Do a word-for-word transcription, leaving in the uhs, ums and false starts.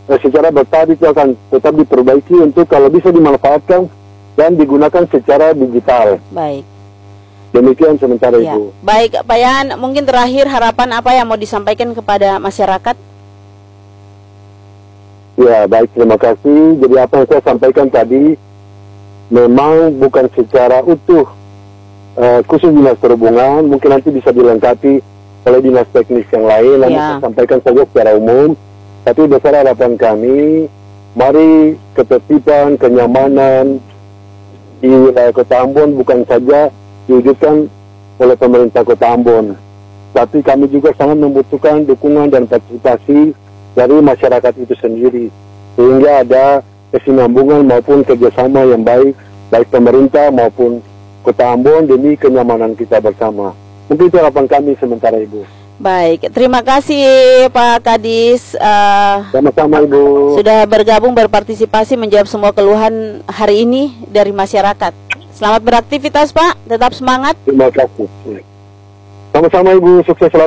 eh, secara bertahap itu akan tetap diperbaiki untuk kalau bisa dimanfaatkan dan digunakan secara digital. Baik. Demikian sementara Ya. Ibu. Baik, Pak Yan, mungkin terakhir harapan apa yang mau disampaikan kepada masyarakat? Ya, baik, terima kasih. Jadi apa yang saya sampaikan tadi memang bukan secara utuh uh, khusus Dinas Perhubungan, mungkin nanti bisa dilengkapi oleh dinas teknis yang lain. Lalu Ya. saya sampaikan saja secara umum. Tapi besar harapan kami, mari ketertiban, kenyamanan di wilayah Kota Ambon bukan saja diwujudkan oleh pemerintah Kota Ambon, tapi kami juga sangat membutuhkan dukungan dan partisipasi dari masyarakat itu sendiri, sehingga ada kesinambungan maupun kerjasama yang baik, baik pemerintah maupun Kota Ambon demi kenyamanan kita bersama. Mungkin itu harapan kami sementara Ibu. Baik, terima kasih Pak Kadis. Uh, Sama-sama Ibu. Sudah bergabung berpartisipasi menjawab semua keluhan hari ini dari masyarakat. Selamat beraktivitas Pak, tetap semangat. Terima kasih. Sama-sama Ibu, sukses selalu.